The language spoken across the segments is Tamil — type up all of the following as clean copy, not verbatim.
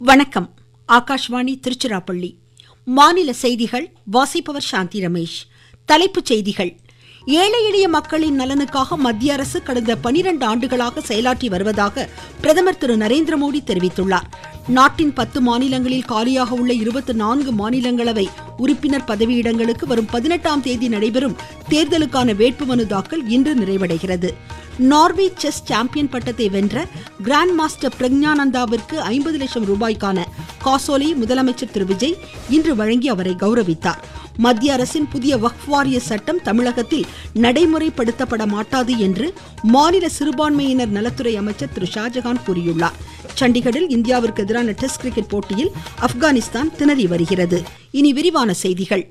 வணக்கம். ஆகாஷ்வாணி திருச்சிராப்பள்ளி. மாநில செய்திகள் வாசிப்பவர் சாந்தி ரமேஷ். தலைப்புச் செய்திகள். ஏழை எளிய மக்களின் நலனுக்காக மத்திய அரசு கடந்த 12 ஆண்டுகளாக செயலாற்றி வருவதாக பிரதமர் திரு நரேந்திர மோடி தெரிவித்துள்ளார். நாட்டின் 10 மாநிலங்களில் காலியாக உள்ள 24 மாநிலங்களவை உறுப்பினர் பதவியிடங்களுக்கு வரும் 18ஆம் தேதி நடைபெறும் தேர்தலுக்கான வேட்புமனு தாக்கல் இன்று நிறைவடைகிறது. நார்வே செஸ் சாம்பியன் பட்டத்தை வென்ற கிராண்ட் மாஸ்டர் பிரக்ஞானந்தாவிற்கு 50 லட்சம் ரூபாய்க்கான காசோலையை முதலமைச்சர் திரு விஜய் இன்று வழங்கி அவரை கௌரவித்தார். மத்திய அரசின் புதிய வக்ஃப் வாரிய சட்டம் தமிழகத்தில் நடைமுறைப்படுத்தப்பட மாட்டாது என்று மாநில சிறுபான்மையினர் நலத்துறை அமைச்சர் திரு ஷாஜகான் கூறியுள்ளார். சண்டிகரில் இந்தியாவிற்கு எதிரான டெஸ்ட் கிரிக்கெட் போட்டியில் ஆப்கானிஸ்தான் திணறி வருகிறது. இனி விரிவான செய்திகள்.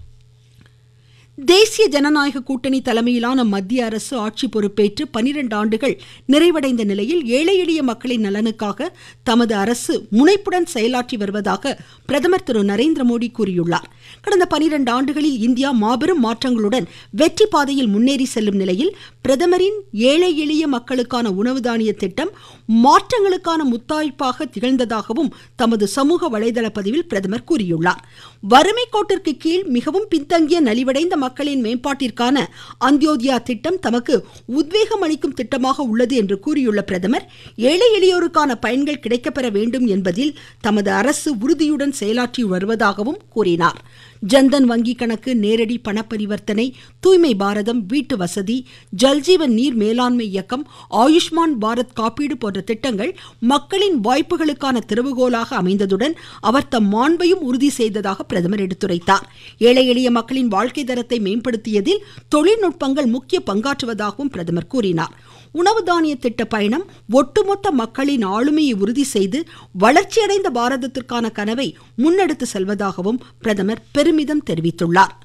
தேசிய ஜனநாயக கூட்டணி தலைமையிலான மத்திய அரசு ஆட்சி பொறுப்பேற்று 12 ஆண்டுகள் நிறைவடைந்த நிலையில் ஏழை எளிய மக்களின் நலனுக்காக தமது அரசு முனைப்புடன் செயலாற்றி வருவதாக பிரதமர் திரு நரேந்திர மோடி கூறியுள்ளார். கடந்த 12 ஆண்டுகளில் இந்தியா மாபெரும் மாற்றங்களுடன் வெற்றி பாதையில் முன்னேறி செல்லும் நிலையில் பிரதமரின் ஏழை எளிய மக்களுக்கான உணவு தானிய திட்டம் மாற்றங்களுக்கான முத்தாய்ப்பாக திகழ்ந்ததாகவும் தமது சமூக வலைதள பதிவில் பிரதமர் கூறியுள்ளார். வறுமை கோட்டிற்கு கீழ் மிகவும் பின்தங்கிய நலிவடைந்த மக்களின் மேம்பாட்டிற்கான அந்தியோதயா திட்டம் தமக்கு உத்வேகம் அளிக்கும் திட்டமாக உள்ளது என்று கூறியுள்ள பிரதமர், ஏழை எளியோருக்கான பயன்கள் கிடைக்கப்பெற வேண்டும் என்பதில் தமது அரசு உறுதியுடன் செயலாற்றி வருவதாகவும் கூறினார். ஜன்தன் வங்கி கணக்கு, நேரடி பண பரிவர்த்தனை, தூய்மை பாரதம், வீட்டு வசதி, ஜல்ஜீவன் நீர் மேலாண்மை இயக்கம், ஆயுஷ்மான் பாரத் காப்பீடு போன்ற திட்டங்கள் மக்களின் வாய்ப்புகளுக்கான திறவுகோலாக அமைந்ததுடன் அவர் தம் மாண்பையும் உறுதி செய்ததாக பிரதமர் எடுத்துரைத்தார். ஏழை எளிய மக்களின் வாழ்க்கை தரத்தை மேம்படுத்தியதில் தொழில்நுட்பங்கள் முக்கிய பங்காற்றுவதாகவும் பிரதமர் கூறினார். உணவு தானிய திட்ட பயணம் ஒட்டுமொத்த மக்களின் ஆளுமையை உறுதி செய்து வளர்ச்சியடைந்த பாரதத்திற்கான கனவை முன்னெடுத்து செல்வதாகவும் பிரதமர் பெருமிதம் தெரிவித்துள்ளார்.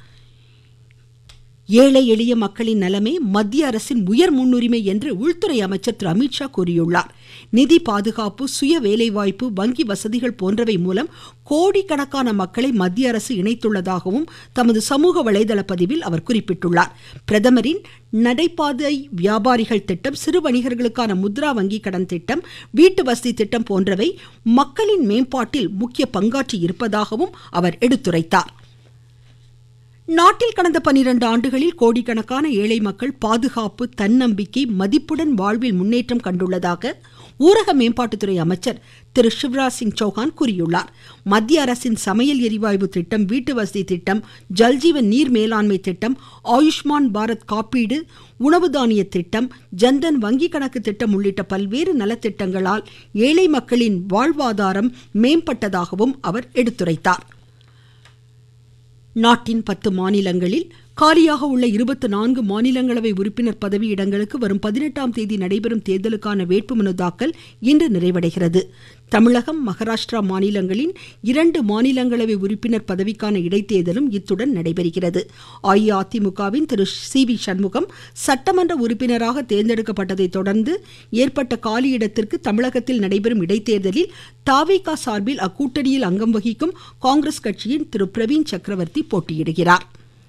ஏழை எளிய மக்களின் நலமே மத்திய அரசின் உயர் முன்னுரிமை என்று உள்துறை அமைச்சர் திரு அமித்ஷா கூறியுள்ளார். நிதி பாதுகாப்பு, சுய வேலைவாய்ப்பு, வங்கி வசதிகள் போன்றவை மூலம் கோடிக்கணக்கான மக்களை மத்திய அரசு இணைத்துள்ளதாகவும் தமது சமூக வலைதள பதிவில் அவர் குறிப்பிட்டுள்ளார். பிரதமரின் நடைபாதை வியாபாரிகள் திட்டம், சிறு வணிகர்களுக்கான முத்ரா வங்கி கடன் திட்டம், வீட்டு வசதி திட்டம் போன்றவை மக்களின் மேம்பாட்டில் முக்கிய பங்காற்றி இருப்பதாகவும் அவர் எடுத்துரைத்தார். நாட்டில் கடந்த 12 ஆண்டுகளில் கோடிக்கணக்கான ஏழை மக்கள் பாதுகாப்பு, தன்னம்பிக்கை, மதிப்புடன் வாழ்வில் முன்னேற்றம் கண்டுள்ளதாக ஊரக மேம்பாட்டுத்துறை அமைச்சர் திரு சிவராஜ் சிங் சௌஹான் கூறியுள்ளார். மத்திய அரசின் சமையல் எரிவாயு திட்டம், வீட்டு வசதி திட்டம், ஜல்ஜீவன் நீர் மேலாண்மை திட்டம், ஆயுஷ்மான் பாரத் காப்பீடு, உணவு தானிய திட்டம், ஜன்தன் வங்கி கணக்கு திட்டம் உள்ளிட்ட பல்வேறு நலத்திட்டங்களால் ஏழை மக்களின் வாழ்வாதாரம் மேம்பட்டதாகவும் அவர் எடுத்துரைத்தார். நாட்டின் 10 மாநிலங்களில் காலியாக உள்ள 24 மாநிலங்களவை உறுப்பினர் பதவியிடங்களுக்கு வரும் 18ஆம் தேதி நடைபெறும் தேர்தலுக்கான வேட்புமனு தாக்கல் இன்று நிறைவடைகிறது. தமிழகம், மகாராஷ்டிரா மாநிலங்களின் 2 மாநிலங்களவை உறுப்பினர் பதவிக்கான இடைத்தேர்தலும் இத்துடன் நடைபெறுகிறது. அஇஅதிமுகவின் திரு சி.வி. சண்முகம் சட்டமன்ற உறுப்பினராக தேர்ந்தெடுக்கப்பட்டதை தொடர்ந்து ஏற்பட்ட காலியிடத்திற்கு தமிழகத்தில் நடைபெறும் இடைத்தேர்தலில் தவிக சார்பில் அக்கூட்டணியில் அங்கம் வகிக்கும் காங்கிரஸ் கட்சியின் திரு பிரவீன் சக்கரவர்த்தி போட்டியிடுகிறார்.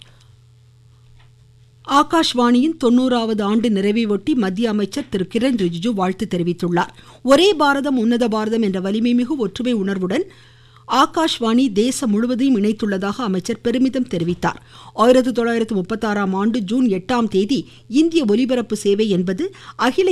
ஆகாஷ்வாணியின் 90வது ஆண்டு நிறைவையொட்டி மத்திய அமைச்சர் திரு கிரண் ரிஜிஜு வாழ்த்து தெரிவித்துள்ளார். ஒரே பாரதம் உன்னத பாரதம் என்ற வலிமை மிகு ஒற்றுமை உணர்வுடன் ஆகாஷ்வாணி தேசம் முழுவதையும் இணைத்துள்ளதாக அமைச்சர் பெருமிதம் தெரிவித்தார். 1936ஆம் ஆண்டு ஜூன் 8ஆம் தேதி இந்திய ஒலிபரப்பு சேவை என்பது அகில